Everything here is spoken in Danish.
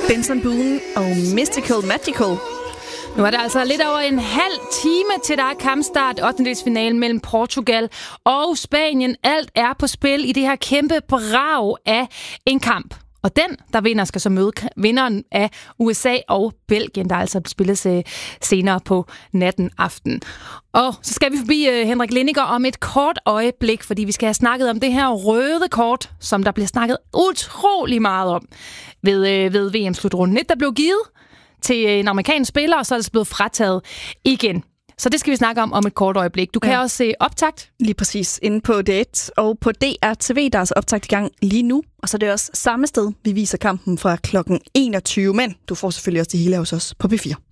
Benson Boone og Mystical Magical. Nu er der altså lidt over en halv time til der er kampstart, 8-delsfinalen mellem Portugal og Spanien. Alt er på spil i det her kæmpe brag af en kamp. Og den, der vinder, skal så møde vinderen af USA og Belgien, der altså spilles senere på natten aften. Og så skal vi forbi Henrik Lindiger om et kort øjeblik, fordi vi skal have snakket om det her røde kort, som der bliver snakket utrolig meget om ved VM-slutrunden. Der blev givet til en amerikansk spiller, og så er det blevet frataget igen. Så det skal vi snakke om et kort øjeblik. Du kan også se optakt. Lige præcis inde på D1 og på DRTV, der er altså optakt i gang lige nu. Og så er det også samme sted, vi viser kampen fra klokken 21. Men du får selvfølgelig også det hele hos os på P4.